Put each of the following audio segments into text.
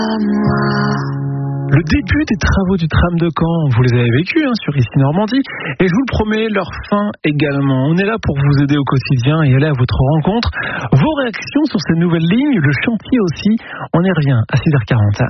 Le début des travaux du tram de Caen, vous les avez vécus sur Ici Normandie, et je vous le promets, leur fin également. On est là pour vous aider au quotidien et aller à votre rencontre. Vos réactions sur ces nouvelles lignes, le chantier aussi, on y revient à 6h40.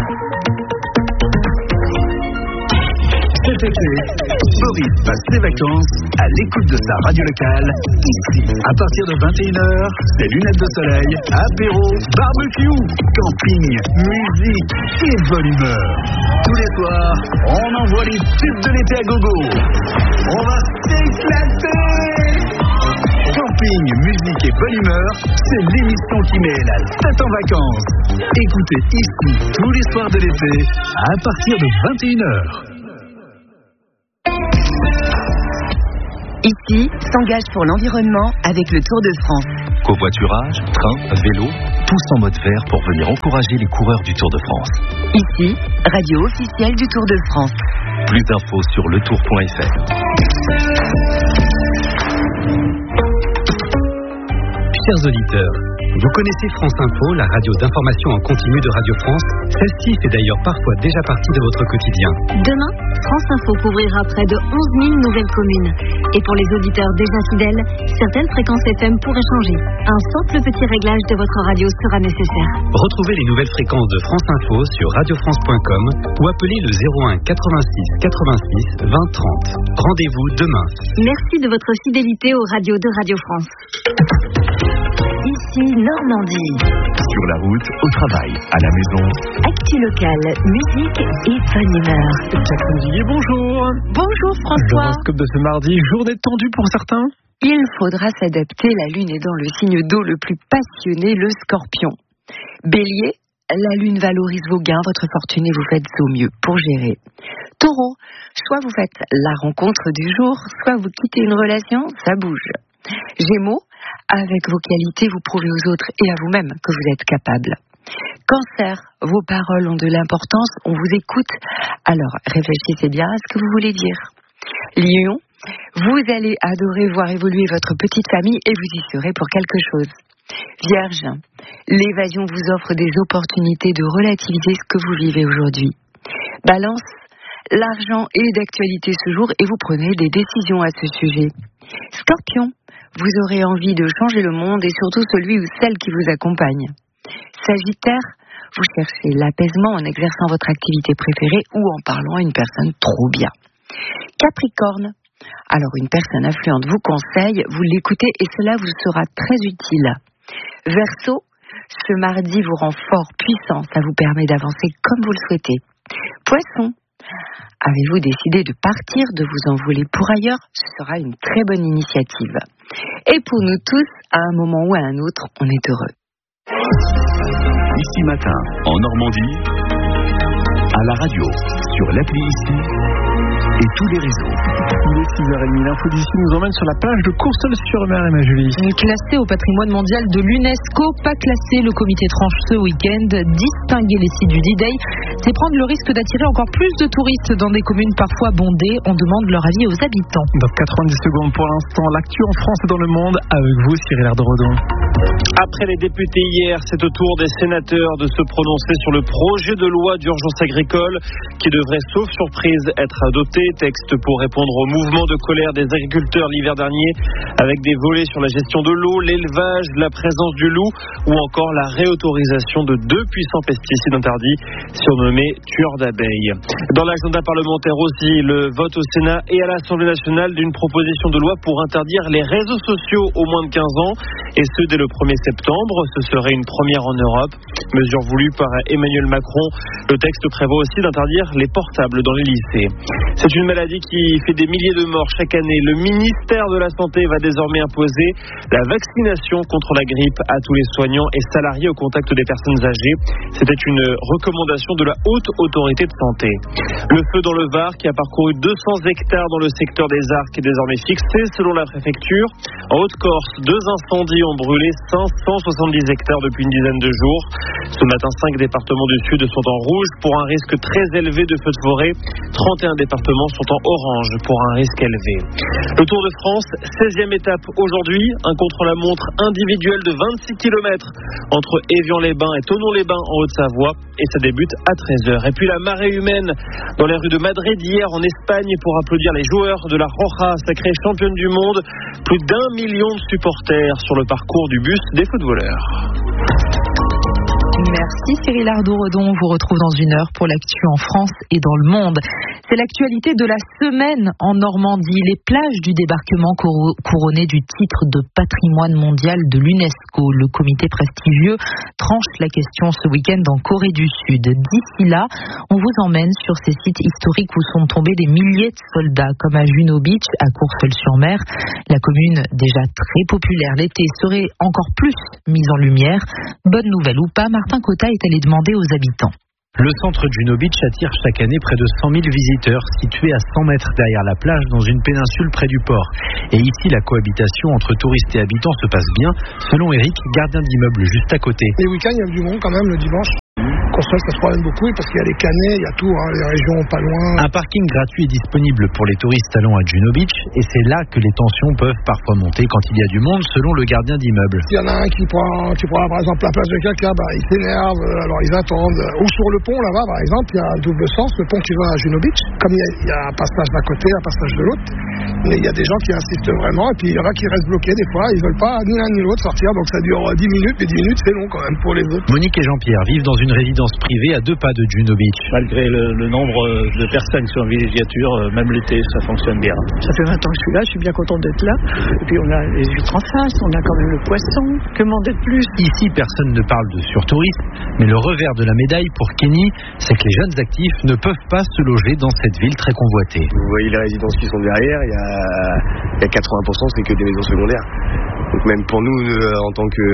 Cet été, Boris passe ses vacances à l'écoute de sa radio locale, ici. À partir de 21h, c'est lunettes de soleil, apéro, barbecue, camping, musique et bonne humeur. Tous les soirs, on envoie les tubes de l'été à gogo. On va s'éclater. Camping, musique et bonne humeur, c'est l'émission qui met la tête en vacances. Écoutez ici tous les soirs de l'été à partir de 21h. Ici, s'engage pour l'environnement avec le Tour de France. Covoiturage, train, vélo, tous en mode vert pour venir encourager les coureurs du Tour de France. Ici, radio officielle du Tour de France. Plus d'infos sur letour.fr. Chers auditeurs, vous connaissez France Info, la radio d'information en continu de Radio France. Celle-ci fait d'ailleurs parfois déjà partie de votre quotidien. Demain, France Info couvrira près de 11 000 nouvelles communes. Et pour les auditeurs déjà fidèles, certaines fréquences FM pourraient changer. Un simple petit réglage de votre radio sera nécessaire. Retrouvez les nouvelles fréquences de France Info sur radiofrance.com ou appelez le 01 86 86 20 30. Rendez-vous demain. Merci de votre fidélité aux radios de Radio France. Ici Normandie. Sur la route, au travail, à la maison. Actu locale, musique et bonne humeur. Jacqueline Viguier, bonjour. Bonjour François. L'horoscope de ce mardi, journée tendue pour certains. Il faudra s'adapter, la lune est dans le signe d'eau le plus passionné, le Scorpion. Bélier, la lune valorise vos gains, votre fortune et vous faites au mieux pour gérer. Taureau, soit vous faites la rencontre du jour, soit vous quittez une relation, ça bouge. Gémeaux, avec vos qualités, vous prouvez aux autres et à vous-même que vous êtes capable. Cancer, vos paroles ont de l'importance, on vous écoute, alors réfléchissez bien à ce que vous voulez dire. Lion, vous allez adorer voir évoluer votre petite famille et vous y serez pour quelque chose. Vierge, l'évasion vous offre des opportunités de relativiser ce que vous vivez aujourd'hui. Balance, l'argent est d'actualité ce jour et vous prenez des décisions à ce sujet. Scorpion, vous aurez envie de changer le monde et surtout celui ou celle qui vous accompagne. Sagittaire, vous cherchez l'apaisement en exerçant votre activité préférée ou en parlant à une personne trop bien. Capricorne, alors une personne influente vous conseille, vous l'écoutez et cela vous sera très utile. Verseau, ce mardi vous rend fort puissant, ça vous permet d'avancer comme vous le souhaitez. Poisson, avez-vous décidé de partir, de vous envoler pour ailleurs? Ce sera une très bonne initiative. Et pour nous tous, à un moment ou à un autre, on est heureux. Ici matin, en Normandie, à la radio, sur l'appli Ici et tous les réseaux. Il est 6h30, l'info d'ici nous emmène sur la plage de Courseulles-sur-Mer, Emma Julie. Classé au patrimoine mondial de l'UNESCO, pas classé, le comité tranche ce week-end. Distinguer les sites du D-Day, c'est prendre le risque d'attirer encore plus de touristes dans des communes parfois bondées. On demande leur avis aux habitants. Dans 90 secondes pour l'instant, l'actu en France et dans le monde, avec vous Cyril Ardredon. Après les députés hier, c'est au tour des sénateurs de se prononcer sur le projet de loi d'urgence agricole qui devrait, sauf surprise, être adopté. Texte pour répondre au mouvement de colère des agriculteurs l'hiver dernier, avec des volets sur la gestion de l'eau, l'élevage, la présence du loup ou encore la réautorisation de 2 puissants pesticides interdits surnommés tueurs d'abeilles. Dans l'agenda parlementaire aussi, le vote au Sénat et à l'Assemblée nationale d'une proposition de loi pour interdire les réseaux sociaux aux moins de 15 ans et ce dès le 1er septembre. Ce serait une première en Europe, mesure voulue par Emmanuel Macron. Le texte prévoit aussi d'interdire les portables dans les lycées. C'est une maladie qui fait des milliers de morts chaque année. Le ministère de la Santé va désormais imposer la vaccination contre la grippe à tous les soignants et salariés au contact des personnes âgées. C'était une recommandation de la Haute Autorité de Santé. Le feu dans le Var qui a parcouru 200 hectares dans le secteur des Arcs est désormais fixé selon la préfecture. En Haute-Corse, 2 incendies ont brûlé 570 hectares depuis une dizaine de jours. Ce matin, 5 départements du sud sont en rouge pour un risque très élevé de feux de forêt. 31 départements sont en orange pour un risque élevé. Le Tour de France, 16e étape aujourd'hui. Un contre-la-montre individuel de 26 km entre Évian-les-Bains et Thonon-les-Bains en Haute-Savoie. Et ça débute à 13h. Et puis la marée humaine dans les rues de Madrid hier en Espagne pour applaudir les joueurs de la Roja, sacrée championne du monde. Plus d'1 million de supporters sur le parcours du bus des footballeurs. Merci Cyril Ardo-Redon, on vous retrouve dans une heure pour l'actu en France et dans le monde. C'est l'actualité de la semaine en Normandie. Les plages du débarquement couronnées du titre de patrimoine mondial de l'UNESCO. Le comité prestigieux tranche la question ce week-end en Corée du Sud. D'ici là, on vous emmène sur ces sites historiques où sont tombés des milliers de soldats, comme à Juno Beach, à Courseulles-sur-Mer. La commune, déjà très populaire l'été, serait encore plus mise en lumière. Bonne nouvelle ou pas, Martin Cotta est allé demander aux habitants. Le centre Juno Beach attire chaque année près de 100 000 visiteurs, situé à 100 mètres derrière la plage dans une péninsule près du port. Et ici, la cohabitation entre touristes et habitants se passe bien, selon Eric, gardien d'immeuble juste à côté. Les week-ends, il y a du monde quand même le dimanche. Construire, ça se promène beaucoup parce qu'il y a les canets, il y a tout, les régions pas loin. Un parking gratuit est disponible pour les touristes allant à Juno Beach et c'est là que les tensions peuvent parfois monter quand il y a du monde, selon le gardien d'immeuble. Il y en a un qui prend par exemple la place de quelqu'un, il s'énerve, alors ils attendent. Ou sur le pont là-bas, par exemple, il y a un double sens, le pont qui va à Juno Beach. Comme il y a un passage d'un côté, un passage de l'autre, mais il y a des gens qui insistent vraiment et puis il y en a qui restent bloqués des fois, ils veulent pas ni l'un ni l'autre sortir, donc ça dure 10 minutes, mais 10 minutes c'est long quand même pour les autres. Monique et Jean-Pierre vivent dans une résidence privée à 2 pas de Juno Beach. Malgré le nombre de personnes qui sont en villégiature, même l'été, ça fonctionne bien. Ça fait 20 ans que je suis là, je suis bien contente d'être là. Et puis on a les huîtres en face, on a quand même le poisson. Que demander de plus? Ici, personne ne parle de surtourisme, mais le revers de la médaille pour Kenny, c'est que les jeunes actifs ne peuvent pas se loger dans cette ville très convoitée. Vous voyez les résidences qui sont derrière, il y a 80%, c'est que des maisons secondaires. Donc même pour nous, en tant que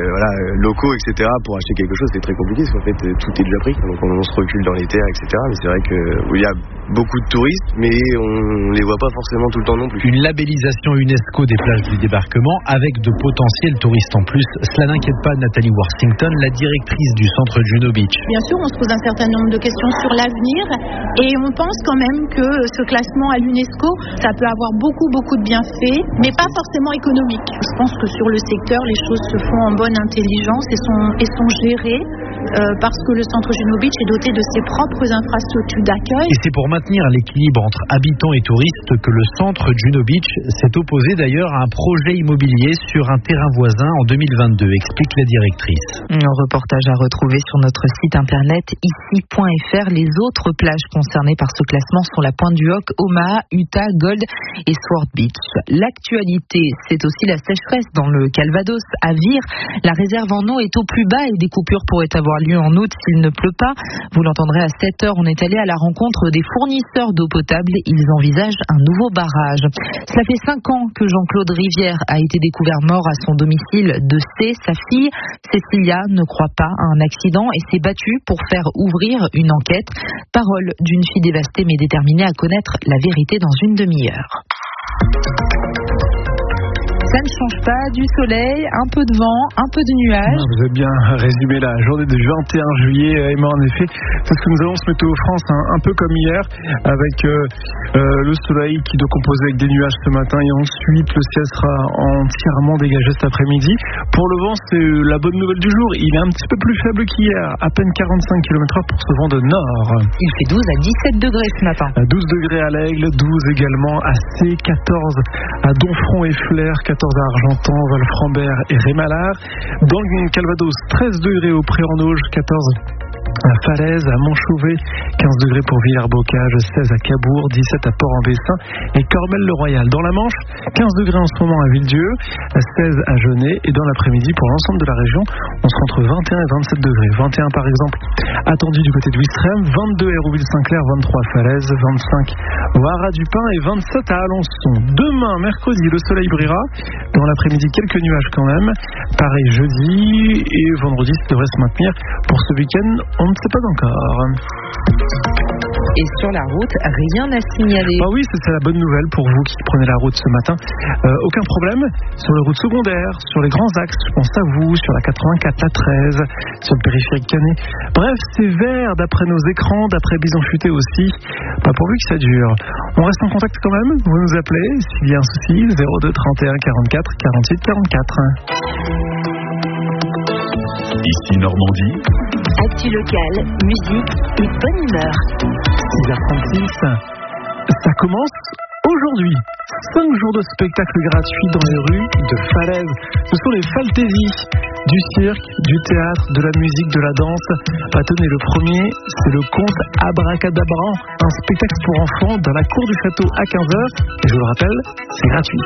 locaux, etc., pour acheter quelque chose, c'est très compliqué parce qu'en fait, tout est déjà pris. Donc on se recule dans les terres, etc. Mais c'est vrai qu'il y a beaucoup de touristes, mais on les voit pas forcément tout le temps non plus. Une labellisation UNESCO des plages du débarquement avec de potentiels touristes en plus. Cela n'inquiète pas Nathalie Worthington, la directrice du centre Juno Beach. Bien sûr, on se pose un certain nombre de questions sur l'avenir et on pense quand même que ce classement à l'UNESCO, ça peut avoir beaucoup de bienfaits, mais pas forcément économiques. Je pense que sur le secteur, les choses se font en bonne intelligence et sont gérées parce que le centre Juno Beach est doté de ses propres infrastructures d'accueil. Et c'est pour maintenir l'équilibre entre habitants et touristes que le centre Juno Beach s'est opposé d'ailleurs à un projet immobilier sur un terrain voisin en 2022, explique la directrice. Un reportage à retrouver sur notre site internet ici.fr. Les autres plages concernées par ce classement sont la Pointe du Hoc, Omaha, Utah, Gold et Sword Beach. L'actualité, c'est aussi la sécheresse dans le Calvados. À Vire, la réserve en eau est au plus bas et des coupures pourraient avoir lieu en août s'il ne pleut pas. Vous l'entendrez à 7h, on est allé à la rencontre des fournisseurs d'eau potable. Ils envisagent un nouveau barrage. Cela fait 5 ans que Jean-Claude Rivière a été découvert mort à son domicile de C. Sa fille, Cécilia, ne croit pas à un accident et s'est battue pour faire ouvrir une enquête. Parole d'une fille dévastée mais déterminée à connaître la vérité dans une demi-heure. Ça ne change pas, du soleil, un peu de vent, un peu de nuages. Vous avez bien résumé la journée du 21 juillet, Emma, en effet. C'est ce que nous avons ce Météo France, un peu comme hier, avec le soleil qui doit composer avec des nuages ce matin et ensuite le ciel sera entièrement dégagé cet après-midi. Pour le vent, c'est la bonne nouvelle du jour. Il est un petit peu plus faible qu'hier, à peine 45 km/h pour ce vent de nord. Il fait 12 à 17 degrés ce matin. 12 degrés à l'Aigle, 12 également à C, 14 à Donfront et Flers, 14 à Argentan, Val-Frambert et Rémalard. Dans le Calvados, 13 degrés au Pré-en-Auge, 14 à Falaise, à Montchauvet, 15 degrés pour Villers-Bocage, 16 à Cabourg, 17 à Port-en-Bessin et Cormel-le-Royal. Dans la Manche, 15 degrés en ce moment à Villedieu, 16 à Genêt et dans l'après-midi pour l'ensemble de la région, on sera entre 21 et 27 degrés. 21 par exemple attendu du côté de Ouistreham, 22 à Hérouville-Saint-Clair, 23 à Falaise, 25 au Haras-du-Pin et 27 à Alençon. Demain, mercredi, le soleil brillera. Dans l'après-midi, quelques nuages quand même. Pareil jeudi et vendredi, ça devrait se maintenir. Pour ce week-end, on ne sait pas encore. Et sur la route, rien à signaler. Ah oui, c'est la bonne nouvelle pour vous qui prenez la route ce matin. Aucun problème sur les routes secondaires, sur les grands axes, je pense à vous, sur la 84, la 13, sur le périphérique Canet. Bref, c'est vert d'après nos écrans, d'après Bison Futé aussi. Pas pourvu que ça dure. On reste en contact quand même, vous nous appelez s'il y a un souci, 02 31 44 48 44. Ici Normandie. Actu locale, musique et bonne humeur. 6h36, ça commence aujourd'hui. 5 jours de spectacle gratuit dans les rues de Falaise. Ce sont les Faltésies, du cirque, du théâtre, de la musique, de la danse. Tenez, le premier, c'est le conte Abracadabran, un spectacle pour enfants dans la cour du château à 15h. Et je vous le rappelle, c'est gratuit.